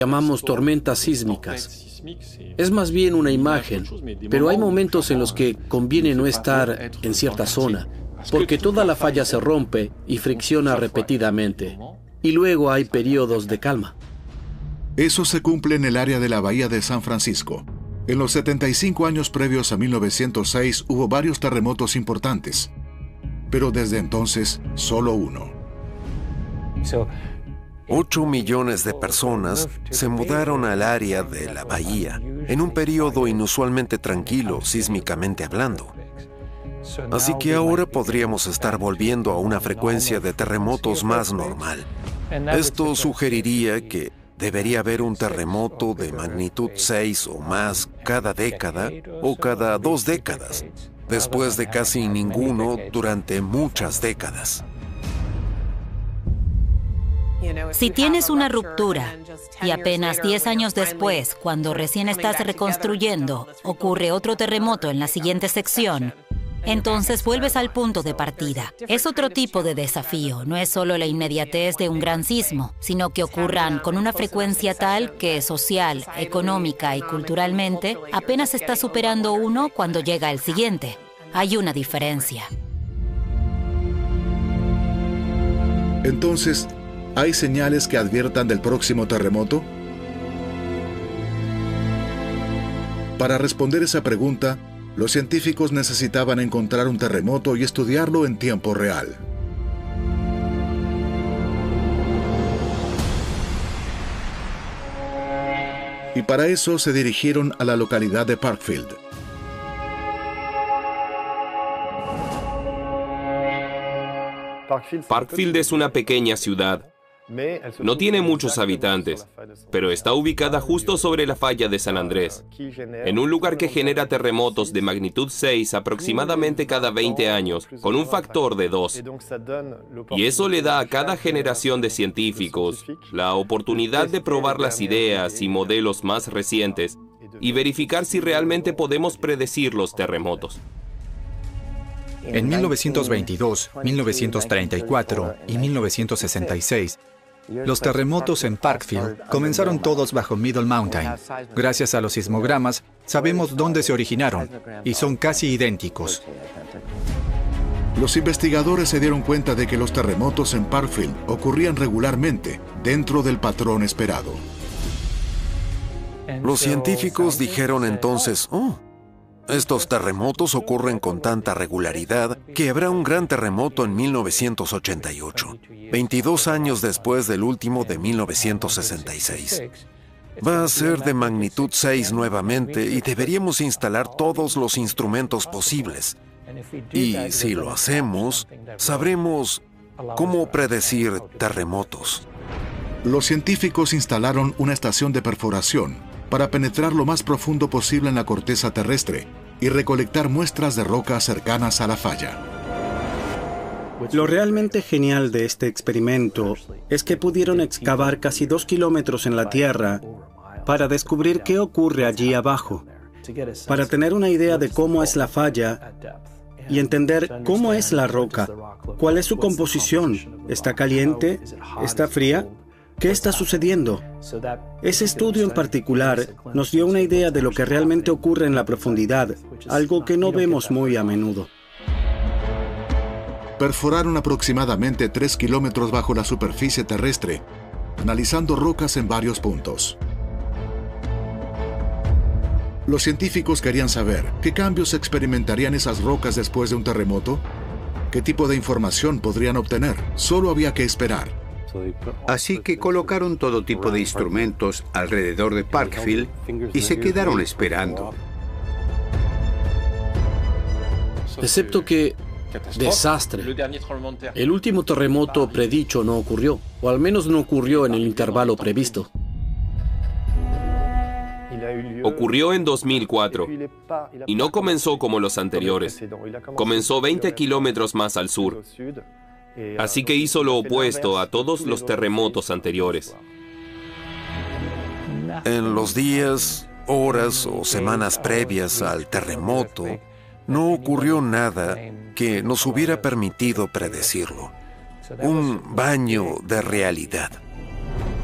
llamamos tormentas sísmicas. Es más bien una imagen, pero hay momentos en los que conviene no estar en cierta zona, porque toda la falla se rompe y fricciona repetidamente. Y luego hay periodos de calma. Eso se cumple en el área de la Bahía de San Francisco. En los 75 años previos a 1906 hubo varios terremotos importantes, pero desde entonces solo uno. 8 millones de personas se mudaron al área de la bahía en un periodo inusualmente tranquilo, sísmicamente hablando. Así que ahora podríamos estar volviendo a una frecuencia de terremotos más normal. Esto sugeriría que debería haber un terremoto de magnitud 6 o más cada década o cada 2 décadas, después de casi ninguno durante muchas décadas. Si tienes una ruptura y apenas 10 años después, cuando recién estás reconstruyendo, ocurre otro terremoto en la siguiente sección, entonces vuelves al punto de partida. Es otro tipo de desafío, no es solo la inmediatez de un gran sismo, sino que ocurran con una frecuencia tal que social, económica y culturalmente apenas está superando uno cuando llega el siguiente. Hay una diferencia. Entonces, ¿hay señales que adviertan del próximo terremoto? Para responder esa pregunta, los científicos necesitaban encontrar un terremoto y estudiarlo en tiempo real. Y para eso se dirigieron a la localidad de Parkfield. Parkfield es una pequeña ciudad. No tiene muchos habitantes, pero está ubicada justo sobre la falla de San Andrés, en un lugar que genera terremotos de magnitud 6 aproximadamente cada 20 años, con un factor de 2. Y eso le da a cada generación de científicos la oportunidad de probar las ideas y modelos más recientes y verificar si realmente podemos predecir los terremotos. En 1922, 1934 y 1966, los terremotos en Parkfield comenzaron todos bajo Middle Mountain. Gracias a los sismogramas, sabemos dónde se originaron y son casi idénticos. Los investigadores se dieron cuenta de que los terremotos en Parkfield ocurrían regularmente dentro del patrón esperado. Los científicos dijeron entonces, estos terremotos ocurren con tanta regularidad que habrá un gran terremoto en 1988, 22 años después del último de 1966. Va a ser de magnitud 6 nuevamente y deberíamos instalar todos los instrumentos posibles. Y si lo hacemos, sabremos cómo predecir terremotos. Los científicos instalaron una estación de perforación para penetrar lo más profundo posible en la corteza terrestre y recolectar muestras de rocas cercanas a la falla. Lo realmente genial de este experimento es que pudieron excavar casi 2 kilómetros en la Tierra para descubrir qué ocurre allí abajo, para tener una idea de cómo es la falla y entender cómo es la roca, cuál es su composición, ¿está caliente? ¿Está fría? ¿Qué está sucediendo? Ese estudio en particular nos dio una idea de lo que realmente ocurre en la profundidad, algo que no vemos muy a menudo. Perforaron aproximadamente 3 kilómetros bajo la superficie terrestre, analizando rocas en varios puntos. Los científicos querían saber qué cambios experimentarían esas rocas después de un terremoto, qué tipo de información podrían obtener. Solo había que esperar. Así que colocaron todo tipo de instrumentos alrededor de Parkfield y se quedaron esperando. Excepto que... desastre. El último terremoto predicho no ocurrió, o al menos no ocurrió en el intervalo previsto. Ocurrió en 2004 y no comenzó como los anteriores. Comenzó 20 kilómetros más al sur. Así que hizo lo opuesto a todos los terremotos anteriores. En los días, horas o semanas previas al terremoto, no ocurrió nada que nos hubiera permitido predecirlo. Un baño de realidad.